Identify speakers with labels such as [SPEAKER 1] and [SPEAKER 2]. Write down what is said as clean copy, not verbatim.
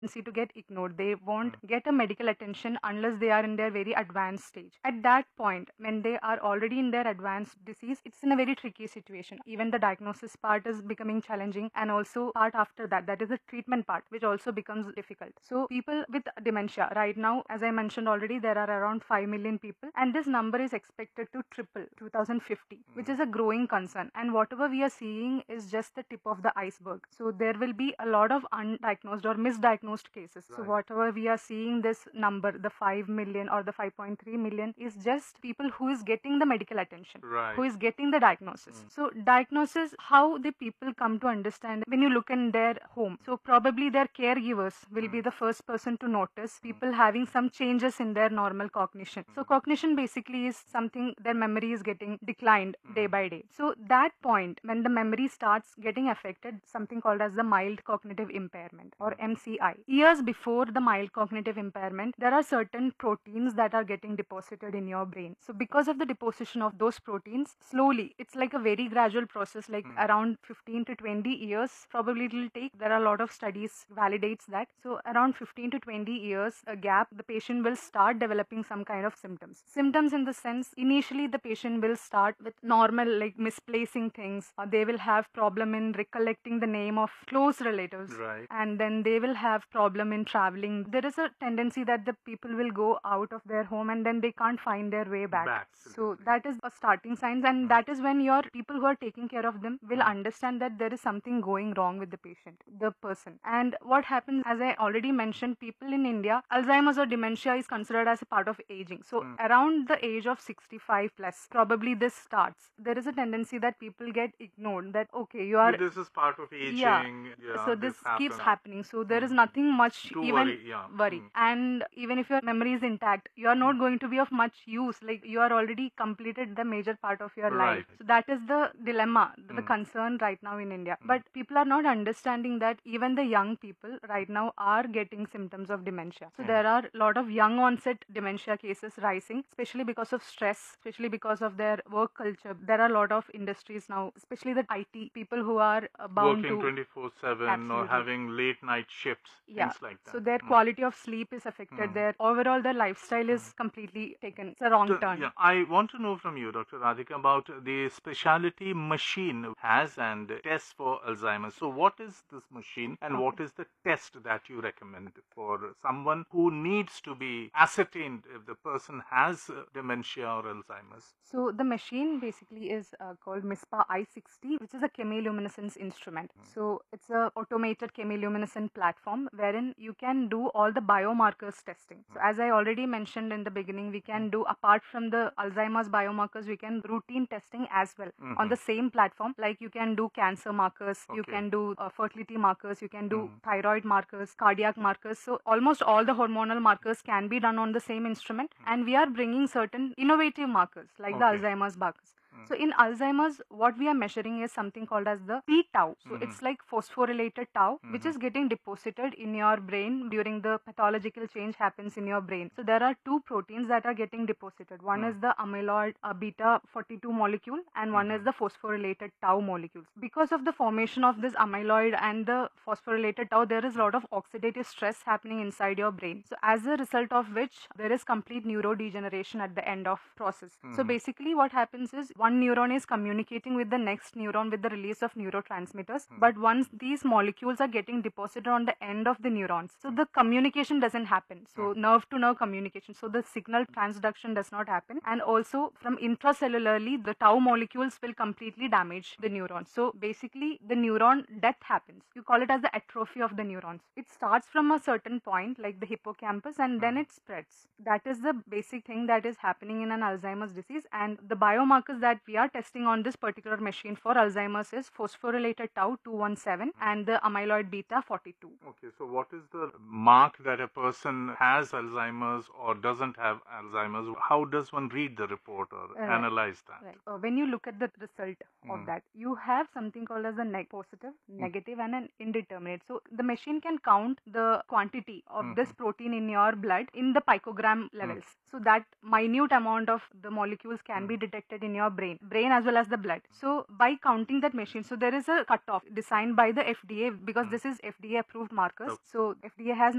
[SPEAKER 1] tendency to get ignored. They won't get a medical attention unless they are in their very advanced stage. At that point, when they are already in their advanced disease, it's in a very tricky situation. Even the diagnosis part is becoming challenging, and also part after that, that is the treatment part, which also becomes difficult. So people with dementia right now, as I mentioned already, there are around 5 million people, and this number is expected to triple 2050, which is a growing concern. And whatever we are seeing is just the tip of the iceberg. So there will be a lot of undiagnosed or misdiagnosed cases. So whatever we are seeing, this number, the 5 million or the 5.3 million, is just people who is getting the medical attention, who is getting the diagnosis. So diagnosis, how the people come to understand when you look in their home. So probably their caregivers will be the first person to notice people having some changes in their normal cognition. So cognition basically is something, their memory is getting declined day by day. So that point, when the memory starts getting affected, something called as the mild cognitive impairment or MCI. Years before the mild cognitive impairment, there are certain proteins that are getting deposited in your brain. So because of the deposition of those proteins, slowly, it's like a very gradual process, like around 15 to 20 years probably it will take. There are a lot of studies validates that. So around 15 to 20 years a gap, the patient will start developing some kind of symptoms. Symptoms in the sense, initially the patient will start with normal, like misplacing things. They will have problem in recollecting the name of close relatives. And then they will have problem in traveling. There is a tendency that the people will go out of their home and then they can't find their way back. So that is a starting signs, and that is when your people who are taking care of them will understand that there is something going wrong with the patient, the person. And what happens, as I already mentioned, people in India, Alzheimer's or dementia is considered as a part of aging. So around the age of 65 plus, probably this starts. There is a tendency that people get ignored, that okay, you are,
[SPEAKER 2] this is part of aging.
[SPEAKER 1] Yeah. So this keeps happening. So there is nothing much
[SPEAKER 2] To
[SPEAKER 1] even
[SPEAKER 2] worry.
[SPEAKER 1] And even if your memory is intact, you are not going to be of much use. Like you are already completed the major part of your life. So that is the dilemma, the concern right now in India. But people are not understanding that even the young people right now are getting symptoms of dementia. So there are a lot of young onset dementia cases rising, especially because of stress, especially because of their work culture. There are a lot of industries now, especially the IT people who are bound
[SPEAKER 2] Working
[SPEAKER 1] to
[SPEAKER 2] 24/7 or
[SPEAKER 1] Absolutely.
[SPEAKER 2] having late night shifts, things like that.
[SPEAKER 1] So their quality of sleep is affected. Their overall their lifestyle is completely taken. It's a wrong turn.
[SPEAKER 2] Yeah, I want to know from you, Dr. Radhika, about the specialty machine has and tests for Alzheimer's. So what is this machine and what is the test that you recommend for someone who needs to be ascertained if the person has dementia or Alzheimer's?
[SPEAKER 1] So the machine basically is called MISPA I60, which is a chemiluminescence instrument. So it's a automated chemiluminescent platform wherein you can do all the biomarkers testing. So as I already mentioned in the beginning, we can do, apart from the Alzheimer's biomarkers, we can routine testing as well on the same platform. Like you can do cancer markers, you can do fertility markers, you can do thyroid markers, cardiac markers. So almost all the hormonal markers can be done on the same instrument, and we are bringing certain innovative markers like the Alzheimer's markers. So in Alzheimer's, what we are measuring is something called as the p-tau. So it's like phosphorylated tau, which is getting deposited in your brain during the pathological change happens in your brain. So there are two proteins that are getting deposited. One is the amyloid beta 42 molecule, and one is the phosphorylated tau molecules. Because of the formation of this amyloid and the phosphorylated tau, there is a lot of oxidative stress happening inside your brain. So as a result of which, there is complete neurodegeneration at the end of process. So basically what happens is, one neuron is communicating with the next neuron with the release of neurotransmitters, but once these molecules are getting deposited on the end of the neurons, so the communication doesn't happen. So nerve to nerve communication, so the signal transduction does not happen, and also from intracellularly the tau molecules will completely damage the neuron. So basically the neuron death happens. You call it as the atrophy of the neurons. It starts from a certain point like the hippocampus, and then it spreads. That is the basic thing that is happening in an Alzheimer's disease. And the biomarkers that we are testing on this particular machine for Alzheimer's is phosphorylated tau 217 and the amyloid beta 42.
[SPEAKER 2] Okay, so what is the mark that a person has Alzheimer's or doesn't have Alzheimer's? How does one read the report or analyze that?
[SPEAKER 1] When you look at the result of that, you have something called as a positive, negative, and an indeterminate. So the machine can count the quantity of this protein in your blood in the picogram levels. So that minute amount of the molecules can be detected in your brain as well as the blood. So by counting that machine, so there is a cutoff designed by the FDA, because this is FDA approved markers.
[SPEAKER 2] Okay.
[SPEAKER 1] So FDA has